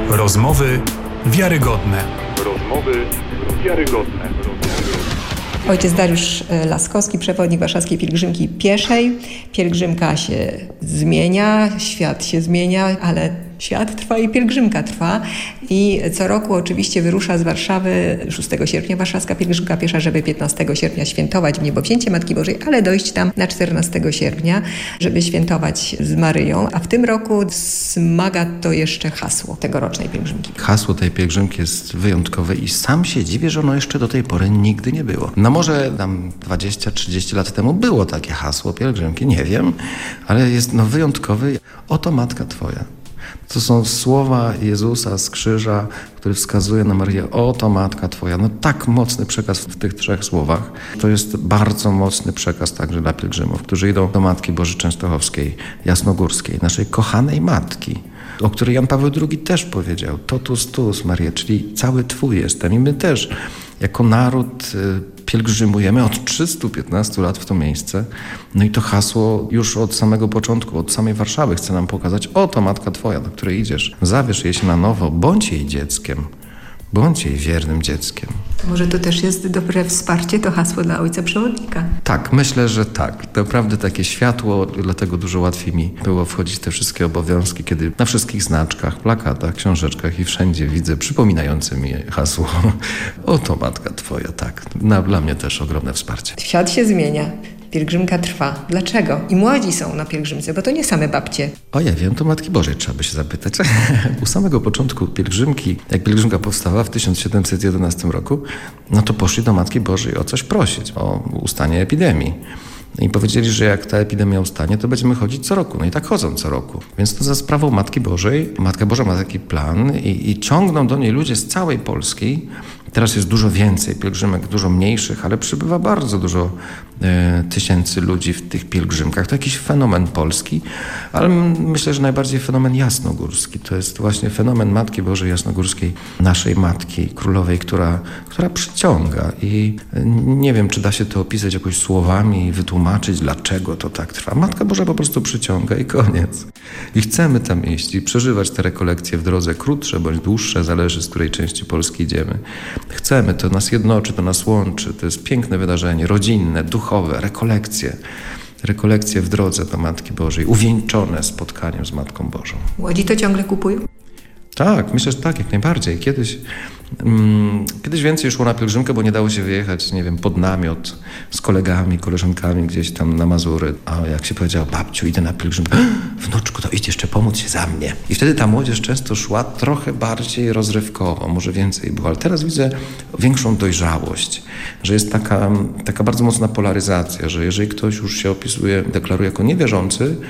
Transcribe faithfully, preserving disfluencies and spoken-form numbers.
Rozmowy wiarygodne. Rozmowy wiarygodne. Ojciec Dariusz Laskowski, przewodnik Warszawskiej Pielgrzymki Pieszej. Pielgrzymka się zmienia, świat się zmienia, ale świat trwa i pielgrzymka trwa. I co roku oczywiście wyrusza z Warszawy szóstego sierpnia Warszawska Pielgrzymka Piesza, żeby piętnastego sierpnia świętować Niebowzięcie Matki Bożej, ale dojść tam na czternastego sierpnia, żeby świętować z Maryją. A w tym roku wzmaga to jeszcze hasło tegorocznej pielgrzymki. Hasło tej pielgrzymki jest wyjątkowe i sam się dziwię, że ono jeszcze do tej pory nigdy nie było. No może tam dwadzieścia trzydzieści lat temu było takie hasło pielgrzymki, nie wiem, ale jest no wyjątkowy. Oto Matka Twoja. To są słowa Jezusa z krzyża, który wskazuje na Maryję. Oto Matka Twoja. No tak mocny przekaz w tych trzech słowach. To jest bardzo mocny przekaz także dla pielgrzymów, którzy idą do Matki Bożej Częstochowskiej, Jasnogórskiej, naszej kochanej Matki, o której Jan Paweł drugi też powiedział. Totus tuus, Maryja, czyli cały Twój jestem. I my też jako naród pielgrzymujemy od trzystu piętnastu lat w to miejsce. No i to hasło już od samego początku, od samej Warszawy chce nam pokazać, oto Matka Twoja, do której idziesz. Zawierz jej się na nowo, bądź jej dzieckiem, bądź jej wiernym dzieckiem. Może to też jest dobre wsparcie, to hasło dla ojca przewodnika. Tak, myślę, że tak. Naprawdę takie światło, dlatego dużo łatwiej mi było wchodzić w te wszystkie obowiązki, kiedy na wszystkich znaczkach, plakatach, książeczkach i wszędzie widzę przypominające mi hasło. Oto Matka Twoja, tak. Na, dla mnie też ogromne wsparcie. Świat się zmienia. Pielgrzymka trwa. Dlaczego? I młodzi są na pielgrzymce, bo to nie same babcie. O, ja wiem, to Matki Bożej trzeba by się zapytać. U samego początku pielgrzymki, jak pielgrzymka powstała w tysiąc siedemset jedenastym roku, no to poszli do Matki Bożej o coś prosić, o ustanie epidemii. I powiedzieli, że jak ta epidemia ustanie, to będziemy chodzić co roku. No i tak chodzą co roku. Więc to za sprawą Matki Bożej. Matka Boża ma taki plan i, i ciągną do niej ludzie z całej Polski. Teraz jest dużo więcej pielgrzymek, dużo mniejszych, ale przybywa bardzo dużo e, tysięcy ludzi w tych pielgrzymkach. To jakiś fenomen polski, ale myślę, że najbardziej fenomen jasnogórski. To jest właśnie fenomen Matki Bożej Jasnogórskiej, naszej Matki Królowej, która, która przyciąga. I nie wiem, czy da się to opisać jakoś słowami i wytłumaczyć, dlaczego to tak trwa. Matka Boża po prostu przyciąga i koniec. I chcemy tam iść i przeżywać te rekolekcje w drodze, krótsze bądź dłuższe, zależy z której części Polski idziemy. Chcemy, to nas jednoczy, to nas łączy. To jest piękne wydarzenie, rodzinne, duchowe, rekolekcje. Rekolekcje w drodze do Matki Bożej, uwieńczone spotkaniem z Matką Bożą. Młodzi to ciągle kupują? Tak, myślę, że tak, jak najbardziej. Kiedyś, um, kiedyś więcej szło na pielgrzymkę, bo nie dało się wyjechać, nie wiem, pod namiot z kolegami, koleżankami gdzieś tam na Mazury. A jak się powiedziało, babciu, idę na pielgrzymkę, wnuczku, to idź jeszcze pomóc się za mnie. I wtedy ta młodzież często szła trochę bardziej rozrywkowo, może więcej było. Ale teraz widzę większą dojrzałość, że jest taka, taka bardzo mocna polaryzacja, że jeżeli ktoś już się opisuje, deklaruje jako niewierzący,